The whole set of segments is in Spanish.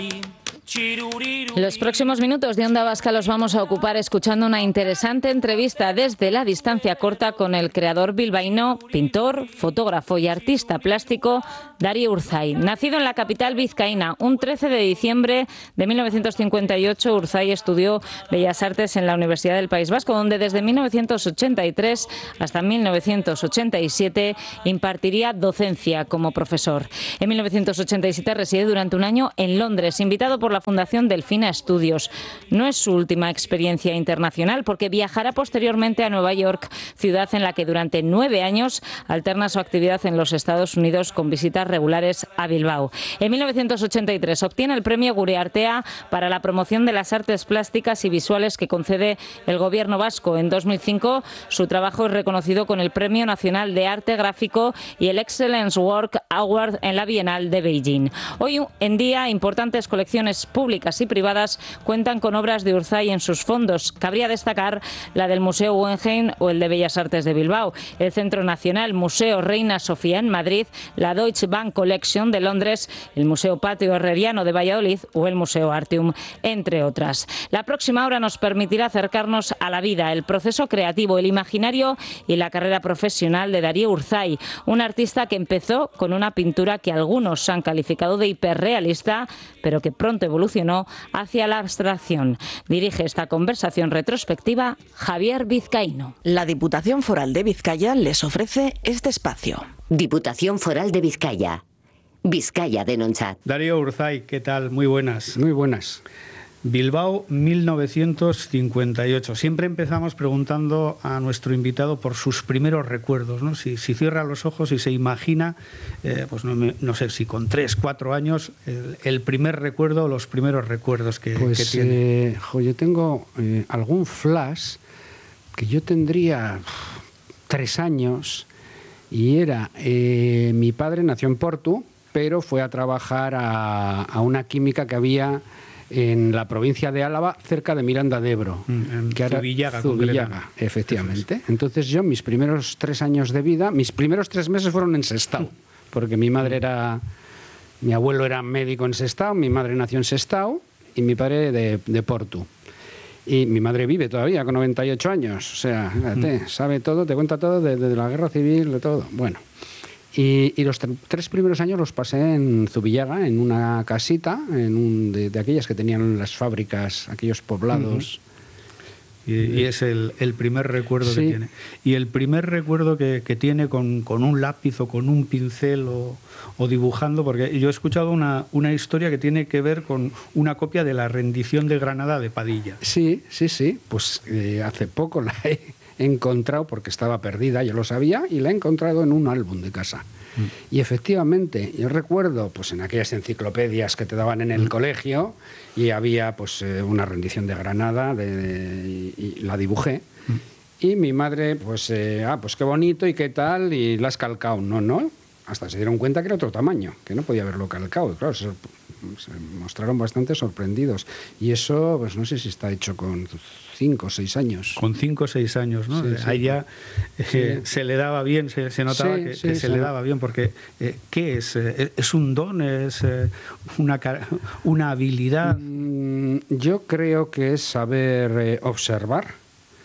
Los próximos minutos de Onda Vasca los vamos a ocupar escuchando una interesante entrevista desde la distancia corta con el creador bilbaíno, pintor, fotógrafo y artista plástico Dario Urzay. Nacido en la capital vizcaína un 13 de diciembre de 1958, Urzay estudió Bellas Artes en la Universidad del País Vasco, donde desde 1983 hasta 1987 impartiría docencia como profesor. En 1987 reside durante un año en Londres, invitado por la Fundación Delfina Estudios. No es su última experiencia internacional, porque viajará posteriormente a Nueva York, ciudad en la que durante 9 años alterna su actividad en los Estados Unidos con visitas regulares a Bilbao. En 1983 obtiene el premio Gure Artea para la promoción de las artes plásticas y visuales que concede el Gobierno vasco. En 2005 su trabajo es reconocido con el Premio Nacional de Arte Gráfico y el Excellence Work Award en la Bienal de Beijing. Hoy en día, importantes colecciones públicas y privadas cuentan con obras de Urzay en sus fondos. Cabría destacar la del Museo Guggenheim o el de Bellas Artes de Bilbao, el Centro Nacional, Museo Reina Sofía en Madrid, la Deutsche Bank Collection de Londres, el Museo Patio Herreriano de Valladolid o el Museo Artium, entre otras. La próxima hora nos permitirá acercarnos a la vida, el proceso creativo, el imaginario y la carrera profesional de Dario Urzay, un artista que empezó con una pintura que algunos han calificado de hiperrealista, pero que pronto evolucionó hacia la abstracción. Dirige esta conversación retrospectiva Javier Vizcaíno. La Diputación Foral de Vizcaya les ofrece este espacio. Diputación Foral de Vizcaya. Vizcaya Denontzat. Dario Urzay, ¿qué tal? Muy buenas. Muy buenas. Bilbao, 1958. Siempre empezamos preguntando a nuestro invitado por sus primeros recuerdos, ¿no? Si cierra los ojos y se imagina, pues no sé si con 3, 4 años, el primer recuerdo o los primeros recuerdos que tiene. Yo tengo algún flash que yo tendría 3 años y era, mi padre nació en Portu, pero fue a trabajar a una química que había en la provincia de Álava, cerca de Miranda de Ebro. Que era Zubillaga, efectivamente. Entonces yo, mis primeros 3 años de vida, mis primeros 3 meses fueron en Sestao, porque mi abuelo era médico en Sestao, mi madre nació en Sestao y mi padre de Portu. Y mi madre vive todavía con 98 años, o sea, fíjate, sabe todo, te cuenta todo de la guerra civil, de todo. Bueno. Y los 3 primeros años los pasé en Zubillaga, en una casita, de aquellas que tenían las fábricas, aquellos poblados. Y es el primer recuerdo que tiene. Y el primer recuerdo que tiene con un lápiz o con un pincel o dibujando, porque yo he escuchado una historia que tiene que ver con una copia de la rendición de Granada de Padilla. Sí. Pues hace poco la he encontrado, porque estaba perdida, yo lo sabía, y la he encontrado en un álbum de casa. Y efectivamente, yo recuerdo, pues en aquellas enciclopedias que te daban en el colegio, y había pues una rendición de Granada, y la dibujé. Y mi madre, pues qué bonito y qué tal, y la has calcado. No, hasta se dieron cuenta que era otro tamaño, que no podía haberlo calcado. Claro, se mostraron bastante sorprendidos. Y eso, pues no sé si está hecho con 5 o 6 años. Con 5 o 6 años, ¿no? Sí. Ahí ya se le daba bien, se notaba que se le daba bien, porque ¿qué es? ¿Es un don? ¿Es una habilidad? Yo creo que es saber observar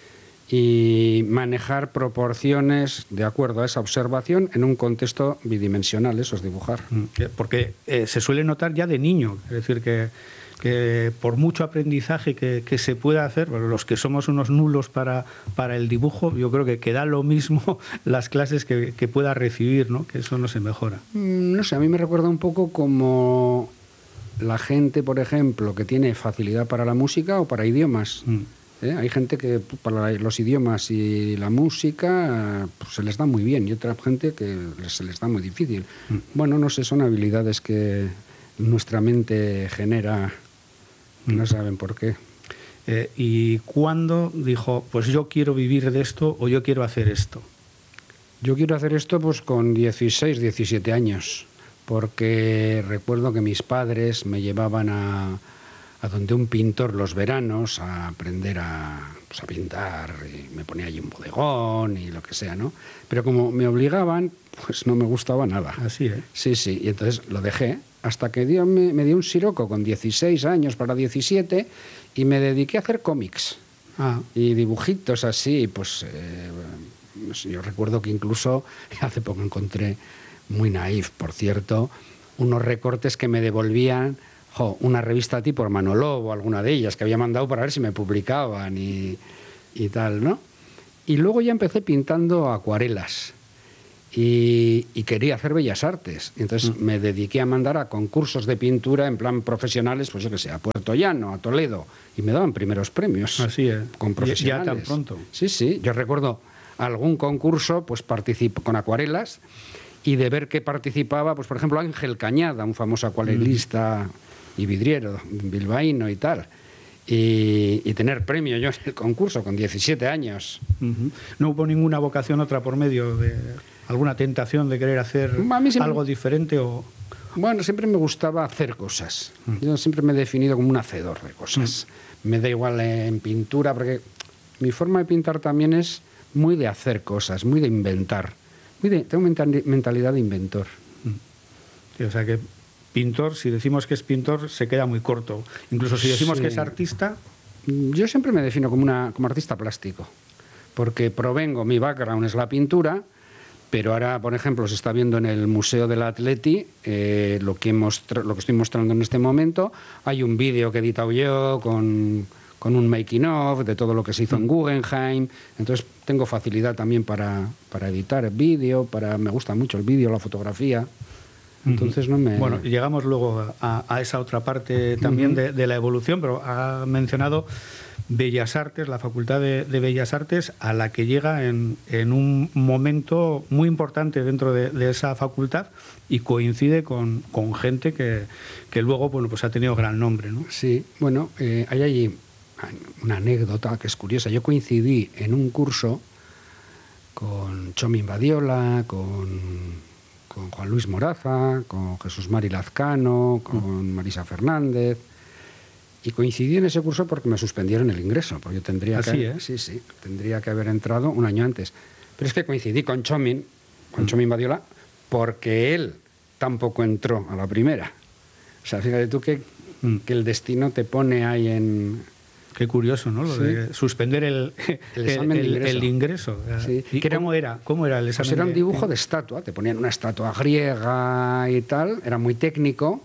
y manejar proporciones de acuerdo a esa observación en un contexto bidimensional, eso es dibujar. Porque se suele notar ya de niño, es decir, que por mucho aprendizaje que se pueda hacer, bueno, los que somos unos nulos para el dibujo, yo creo que da lo mismo las clases que pueda recibir, ¿no? Que eso no se mejora. No sé, a mí me recuerda un poco como la gente, por ejemplo, que tiene facilidad para la música o para idiomas. Hay gente que para los idiomas y la música pues, se les da muy bien, y otra gente que se les da muy difícil. Bueno, no sé, son habilidades que nuestra mente genera, no saben por qué. ¿Y cuándo dijo, pues yo quiero vivir de esto o yo quiero hacer esto? Yo quiero hacer esto pues con 16, 17 años, porque recuerdo que mis padres me llevaban a donde un pintor los veranos a aprender a pintar, y me ponía allí un bodegón y lo que sea, ¿no? Pero como me obligaban, pues no me gustaba nada. Así, ¿eh? Sí, y entonces lo dejé hasta que me dio un siroco con 16 años para 17 y me dediqué a hacer cómics y dibujitos así, pues yo recuerdo que incluso hace poco encontré, muy naif por cierto, unos recortes que me devolvían una revista tipo Hermano Lobo, alguna de ellas, que había mandado para ver si me publicaban y tal, ¿no? Y luego ya empecé pintando acuarelas y quería hacer bellas artes. Entonces me dediqué a mandar a concursos de pintura en plan profesionales, pues yo que sé, a Puerto Llano, a Toledo, y me daban primeros premios. Así es. Con profesionales. Ya tan pronto. Sí, sí. Yo recuerdo algún concurso, pues participo con acuarelas, y de ver que participaba, pues por ejemplo, Ángel Cañada, un famoso acuarelista y vidriero bilbaíno y tal. Y tener premio yo en el concurso con 17 años. ¿No hubo ninguna vocación otra por medio de alguna tentación de querer hacer algo diferente? Bueno, siempre me gustaba hacer cosas. Yo siempre me he definido como un hacedor de cosas. Me da igual en pintura, porque mi forma de pintar también es muy de hacer cosas, muy de inventar. Tengo mentalidad de inventor. Sí, o sea que pintor, si decimos que es pintor, se queda muy corto. Incluso si decimos que es artista. Yo siempre me defino como artista plástico, porque mi background es la pintura, pero ahora, por ejemplo, se está viendo en el Museo del Atleti, lo que estoy mostrando en este momento. Hay un vídeo que he editado yo con un making of de todo lo que se hizo en Guggenheim. Entonces tengo facilidad también para editar vídeo, me gusta mucho el vídeo, la fotografía. Entonces no me... Bueno, llegamos luego a esa otra parte también de la evolución, pero ha mencionado Bellas Artes, la Facultad de Bellas Artes, a la que llega en un momento muy importante dentro de esa facultad y coincide con gente que luego, bueno, pues ha tenido gran nombre, ¿no? Sí, bueno, hay allí una anécdota que es curiosa. Yo coincidí en un curso con Txomin Badiola, con Juan Luis Moraza, con Jesús Mari Lazcano, con Marisa Fernández, y coincidí en ese curso porque me suspendieron el ingreso, porque yo tendría que haber entrado un año antes. Pero es que coincidí con Txomin Badiola, porque él tampoco entró a la primera. O sea, fíjate tú que el destino te pone ahí en... Qué curioso, ¿no? Lo de suspender el examen de ingreso. Sí. ¿Y cómo era el examen? Pues era un dibujo de estatua. Te ponían una estatua griega y tal. Era muy técnico.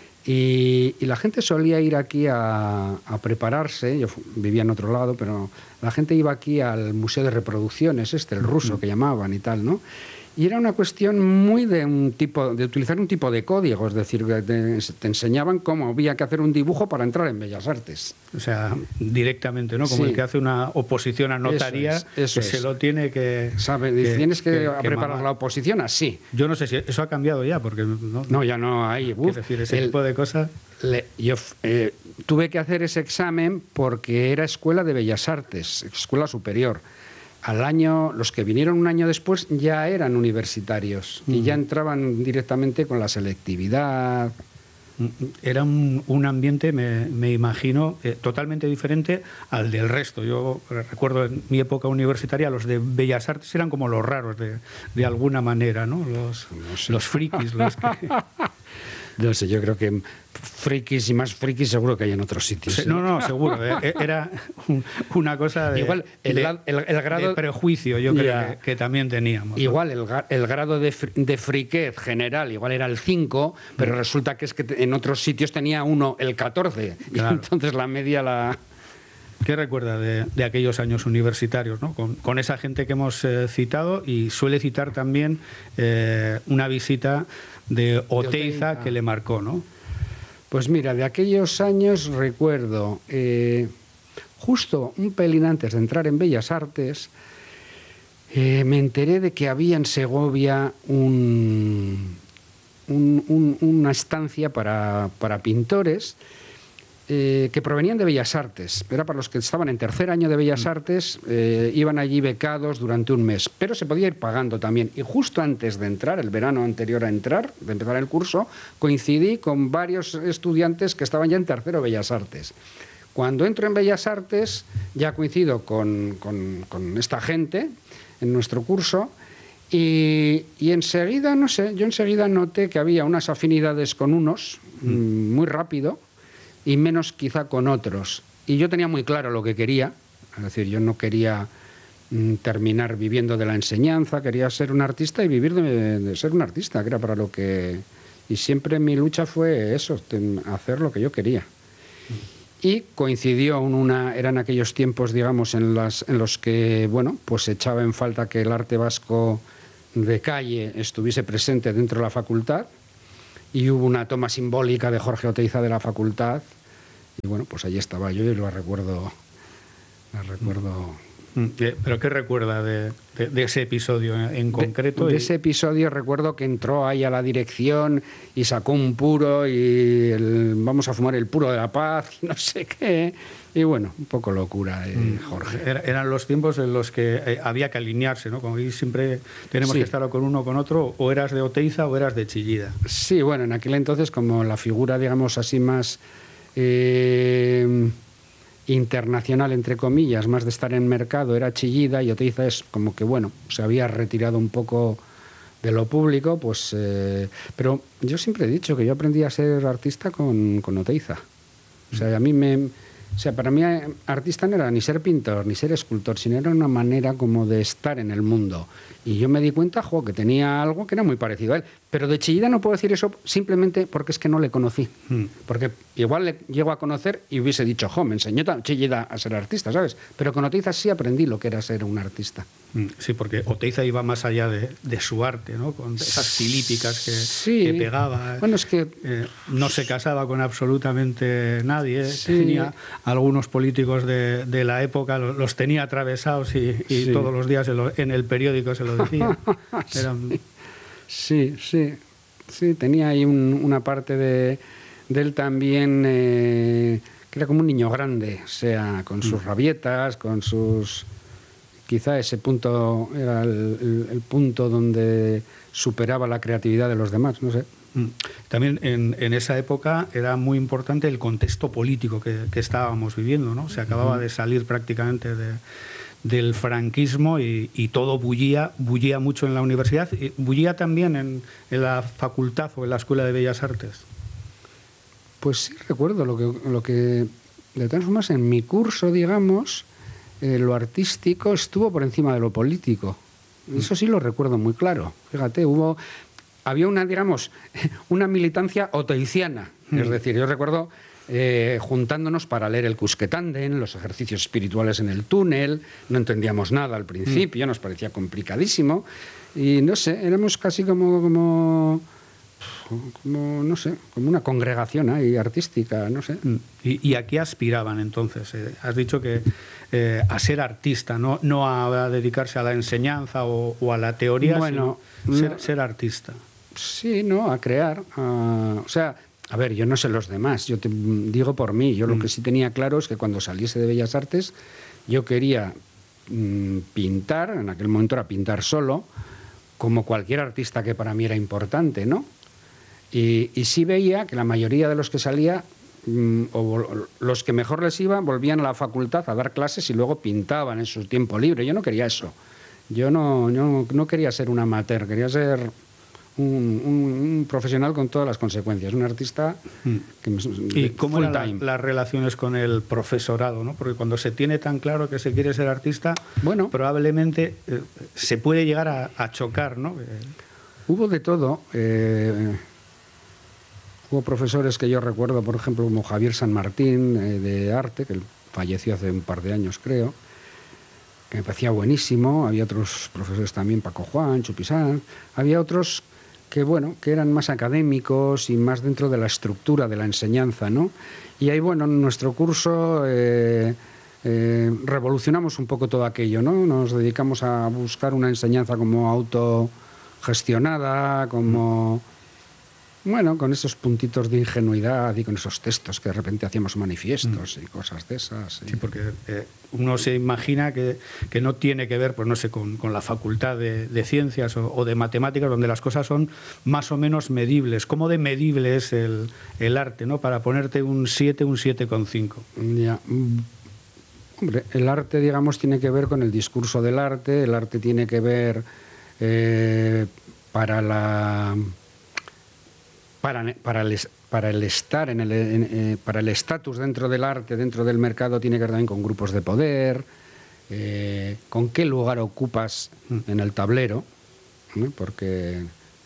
Y la gente solía ir aquí a prepararse. Yo vivía en otro lado, pero la gente iba aquí al Museo de Reproducciones, el ruso que llamaban y tal, ¿no? Y era una cuestión muy de utilizar un tipo de código, es decir, te enseñaban cómo había que hacer un dibujo para entrar en Bellas Artes. O sea, directamente, ¿no? Como el que hace una oposición a notaría, eso es. Se lo tiene que... Tienes que preparar la oposición así. Yo no sé si eso ha cambiado ya, porque... No, ya no hay. Es decir, ese tipo de cosas... Yo tuve que hacer ese examen porque era Escuela de Bellas Artes, Escuela Superior. Al año, los que vinieron un año después ya eran universitarios y ya entraban directamente con la selectividad. Era un ambiente, me imagino, totalmente diferente al del resto. Yo recuerdo en mi época universitaria, los de Bellas Artes eran como los raros, de alguna manera, ¿no? Los frikis, los que... No sé, yo creo que frikis y más frikis seguro que hay en otros sitios. No, seguro. Era una cosa de, igual el grado de prejuicio, yo creo que también teníamos. Igual el grado de friquez general igual era el 5, pero resulta que es que en otros sitios tenía uno el 14. Claro. Y entonces la media la... ¿Qué recuerda de aquellos años universitarios, ¿no? Con esa gente que hemos citado, y suele citar también una visita de Oteiza que le marcó, ¿no? Pues mira, de aquellos años recuerdo, justo un pelín antes de entrar en Bellas Artes, me enteré de que había en Segovia una estancia para pintores que provenían de Bellas Artes. Era para los que estaban en tercer año de Bellas Artes, iban allí becados durante un mes, pero se podía ir pagando también. Y justo antes de entrar, el verano anterior a entrar, de empezar el curso, coincidí con varios estudiantes que estaban ya en tercero Bellas Artes. Cuando entro en Bellas Artes, ya coincido con esta gente en nuestro curso, Y enseguida, no sé, yo enseguida noté que había unas afinidades con unos muy rápido y menos quizá con otros. Y yo tenía muy claro lo que quería, es decir, yo no quería terminar viviendo de la enseñanza, quería ser un artista y vivir de ser un artista, que era para lo que... Y siempre mi lucha fue eso, hacer lo que yo quería. Y coincidió eran aquellos tiempos, digamos, en los que, bueno, pues se echaba en falta que el arte vasco de calle estuviese presente dentro de la facultad, y hubo una toma simbólica de Jorge Oteiza de la facultad, y bueno, pues allí estaba yo y lo recuerdo. ¿Pero qué recuerda de ese episodio en concreto? De ese episodio recuerdo que entró ahí a la dirección y sacó un puro y vamos a fumar el puro de la paz y no sé qué. Y bueno, un poco locura, Jorge. Eran los tiempos en los que había que alinearse, ¿no? Como ahí siempre tenemos que estar con uno o con otro, o eras de Oteiza o eras de Chillida. Sí, bueno, en aquel entonces como la figura, digamos así, más... internacional, entre comillas, más de estar en mercado, era Chillida, y Oteiza es como que, bueno, se había retirado un poco de lo público, pues... pero yo siempre he dicho que yo aprendí a ser artista con Oteiza. O sea, para mí artista no era ni ser pintor, ni ser escultor, sino era una manera como de estar en el mundo. Y yo me di cuenta, que tenía algo que era muy parecido a él. Pero de Chillida no puedo decir eso simplemente porque es que no le conocí. Porque igual le llego a conocer y hubiese dicho, me enseñó Chillida a ser artista, ¿sabes? Pero con Oteiza sí aprendí lo que era ser un artista. Sí, porque Oteiza iba más allá de su arte, ¿no? Con esas filípicas que pegaba. Bueno, es que... no se casaba con absolutamente nadie. Tenía algunos políticos de la época, los tenía atravesados y todos los días en el periódico se lo decía. Sí, tenía ahí una parte de él también que era como un niño grande, o sea, con sus rabietas, con sus... Quizá ese punto era el punto donde superaba la creatividad de los demás, no sé. También en esa época era muy importante el contexto político que estábamos viviendo, ¿no? Se acababa de salir prácticamente del franquismo y todo bullía mucho en la universidad, y bullía también en la facultad o en la Escuela de Bellas Artes. Pues sí, recuerdo lo que de todas formas en mi curso, digamos, lo artístico estuvo por encima de lo político. Eso sí lo recuerdo muy claro. Fíjate, había una militancia oteiciana. Es decir, yo recuerdo juntándonos para leer el Cusquetanden, los ejercicios espirituales en el túnel, no entendíamos nada al principio, nos parecía complicadísimo, y no sé, éramos casi como no sé, como una congregación ahí artística, no sé. ¿Y a qué aspiraban entonces? Has dicho que a ser artista, no a dedicarse a la enseñanza o a la teoría, bueno, sino ser artista. Sí, no, a crear. O sea, a ver, yo no sé los demás, yo te digo por mí. Yo lo que sí tenía claro es que cuando saliese de Bellas Artes yo quería pintar, en aquel momento era pintar solo, como cualquier artista que para mí era importante, ¿no? Y sí veía que la mayoría de los que salía, o los que mejor les iba, volvían a la facultad a dar clases y luego pintaban en su tiempo libre. Yo no quería eso. Yo no quería ser un amateur, quería ser un profesional con todas las consecuencias, un artista ¿Y cómo eran las relaciones con el profesorado, ¿no? Porque cuando se tiene tan claro que se quiere ser artista, bueno, probablemente se puede llegar a chocar, ¿no? Hubo de todo. Hubo profesores que yo recuerdo, por ejemplo, como Javier San Martín, de arte, que falleció hace un par de años, creo, que me parecía buenísimo. Había otros profesores también, Paco Juan, Chupisán. Había otros que, bueno, que eran más académicos y más dentro de la estructura de la enseñanza, ¿no? Y ahí, bueno, en nuestro curso revolucionamos un poco todo aquello, ¿no? Nos dedicamos a buscar una enseñanza como autogestionada, como... Bueno, con esos puntitos de ingenuidad y con esos textos que de repente hacíamos manifiestos y cosas de esas. Sí, porque uno se imagina que no tiene que ver, pues no sé, con la facultad de ciencias o de matemáticas, donde las cosas son más o menos medibles. ¿Cómo de medible es el arte, ¿no? Para ponerte un 7,5. Ya. Hombre, el arte, digamos, tiene que ver con el discurso del arte, el arte tiene que ver para el estar para el estatus dentro del arte, dentro del mercado, tiene que ver también con grupos de poder, con qué lugar ocupas en el tablero, ¿no? Porque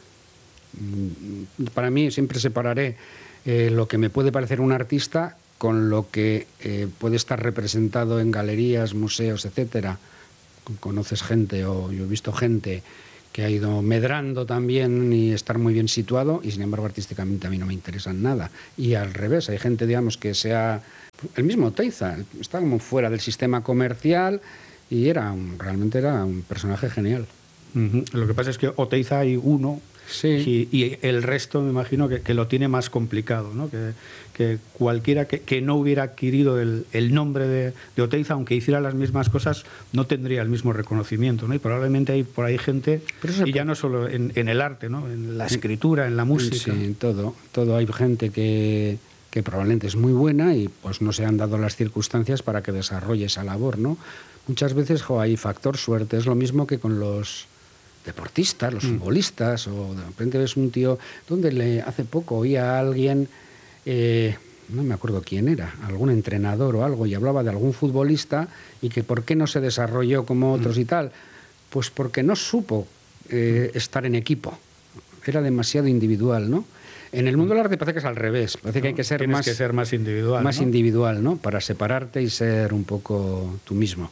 para mí siempre separaré lo que me puede parecer un artista con lo que puede estar representado en galerías, museos, etcétera. Conoces gente, o yo he visto gente que ha ido medrando también y estar muy bien situado, y sin embargo artísticamente a mí no me interesan nada. Y al revés, hay gente, digamos, que sea... El mismo Oteiza, está como fuera del sistema comercial y realmente era un personaje genial. Lo que pasa es que Oteiza hay uno, sí, y el resto me imagino que lo tiene más complicado, ¿no? Que cualquiera que no hubiera adquirido el nombre de Oteiza, aunque hiciera las mismas cosas, no tendría el mismo reconocimiento, ¿no? Y probablemente hay por ahí gente, y ya no solo en el arte, ¿no? En la escritura, en la música. Sí, en todo hay gente que probablemente es muy buena y pues no se han dado las circunstancias para que desarrolle esa labor, ¿no? Muchas veces hay factor suerte, es lo mismo que con los deportistas, los futbolistas, o de repente ves un tío donde hace poco oía a alguien, no me acuerdo quién era, algún entrenador o algo, y hablaba de algún futbolista y que por qué no se desarrolló como otros y tal, pues porque no supo estar en equipo, era demasiado individual, ¿no? En el mundo del arte parece que es al revés, parece que hay que ser más individual, más individual, ¿no? Para separarte y ser un poco tú mismo.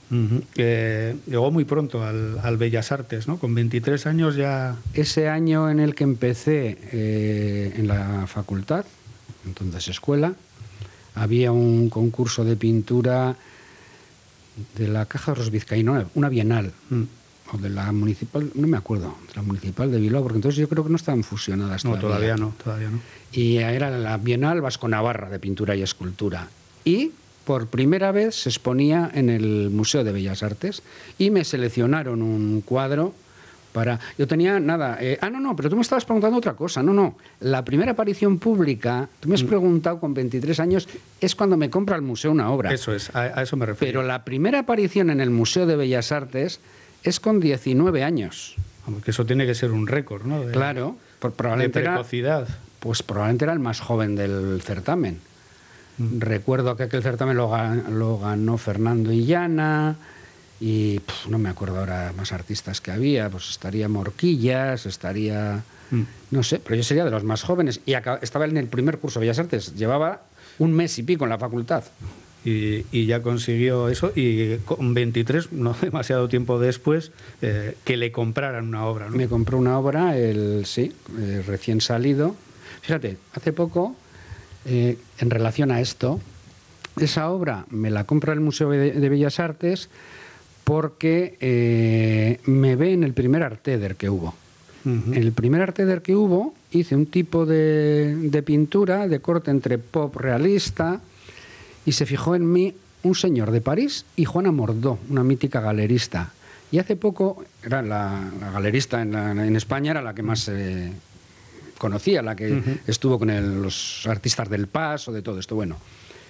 Llegó muy pronto al Bellas Artes, ¿no? Con 23 años ya... Ese año en el que empecé en la facultad, entonces escuela, había un concurso de pintura de la Caja de los Vizcaínos, una bienal, o de la municipal, no me acuerdo, de la municipal de Bilbao, porque entonces yo creo que no estaban fusionadas todavía. No, todavía no. Y era la Bienal Vasco-Navarra de pintura y escultura. Y por primera vez se exponía en el Museo de Bellas Artes y me seleccionaron un cuadro para... Yo tenía nada... no, pero tú me estabas preguntando otra cosa. No. La primera aparición pública, tú me has preguntado con 23 años, es cuando me compra el museo una obra. Eso es, a eso me refiero. Pero la primera aparición en el Museo de Bellas Artes es con 19 años. Porque eso tiene que ser un récord, ¿no? Claro. Probablemente de precocidad. Pues probablemente era el más joven del certamen. Recuerdo que aquel certamen lo ganó Fernando Illana y no me acuerdo ahora más artistas que había, pues estaría Morquillas, estaría... No sé, pero yo sería de los más jóvenes y estaba en el primer curso de Bellas Artes, llevaba un mes y pico en la facultad. Y ya consiguió eso, y con 23, no demasiado tiempo después, que le compraran una obra, ¿no? Me compró una obra, recién salido. Fíjate, hace poco... en relación a esto, esa obra me la compra el Museo de Bellas Artes porque me ve en el primer Arteder que hubo. En el primer Arteder que hubo hice un tipo de pintura de corte entre pop realista y se fijó en mí un señor de París y Juana Mordó, una mítica galerista. Y hace poco, era la galerista en España, era la que más... conocía, la que estuvo con los artistas del Paso, de todo esto, bueno.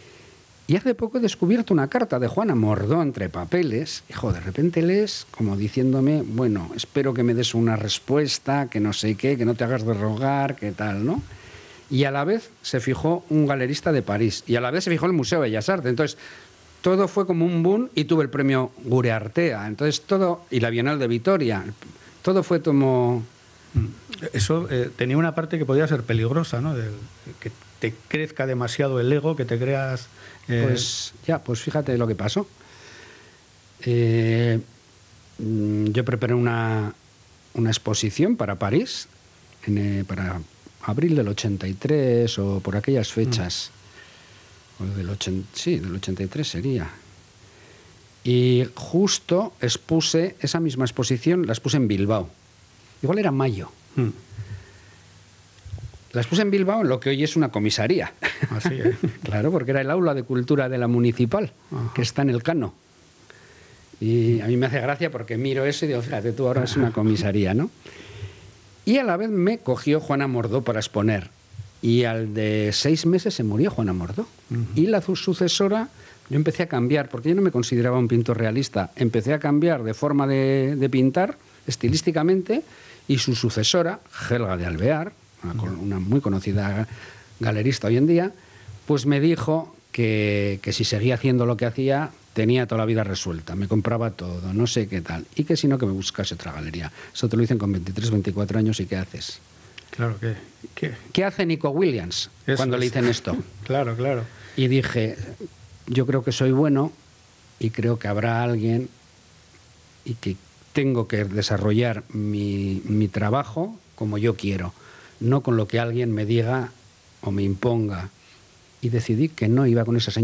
Y hace poco he descubierto una carta de Juana Mordó entre papeles, y de repente lees como diciéndome, bueno, espero que me des una respuesta, que no sé qué, que no te hagas de rogar, que tal, ¿no? Y a la vez se fijó un galerista de París, y a la vez se fijó el Museo de Bellas Artes, entonces... Todo fue como un boom y tuve el premio Gure Artea, entonces todo, y la Bienal de Vitoria, todo fue como... Eso tenía una parte que podía ser peligrosa, ¿no? Que te crezca demasiado el ego, que te creas... Pues fíjate lo que pasó. Yo preparé una exposición para París, para abril del 83 o por aquellas fechas. O del 83 sería. Y justo expuse esa misma exposición, la expuse en Bilbao. Igual era mayo. Las puse en Bilbao, en lo que hoy es una comisaría. Así, Claro, porque era el aula de cultura de la municipal, que está en el Cano. Y a mí me hace gracia porque miro eso y digo, fíjate, tú ahora es una comisaría, ¿no? Y a la vez me cogió Juana Mordó para exponer. Y al de 6 meses se murió Juana Mordó. Y la sucesora, yo empecé a cambiar, porque yo no me consideraba un pintor realista, empecé a cambiar de forma de pintar estilísticamente, y su sucesora, Helga de Alvear, una muy conocida galerista hoy en día, pues me dijo que si seguía haciendo lo que hacía, tenía toda la vida resuelta, me compraba todo, no sé qué tal, y que si no, que me buscase otra galería. Eso te lo dicen con 23, 24 años, ¿y qué haces? Claro, ¿Qué hace Nico Williams cuando le dicen esto? Claro. Y dije, yo creo que soy bueno y creo que habrá alguien y que tengo que desarrollar mi trabajo como yo quiero, no con lo que alguien me diga o me imponga. Y decidí que no iba con esa señora.